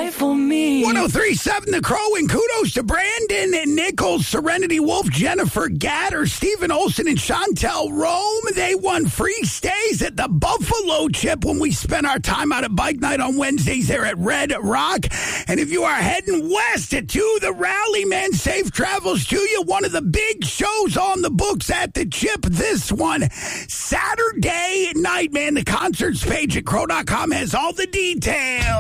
right for me. 103.7 The Crow, and kudos to Brandon and Nichols, Serenity Wolf, Jennifer Gatter, Stephen Olson, and Chantel Rome. They won free stays at the Buffalo Chip when we spent our time out at Bike Night on Wednesdays there at Red Rock. And if you are heading west to the rally, man, safe travels to you. One of the big shows on the books at the Chip, this one, Saturday night, man. The concerts page at crow.com has all the details.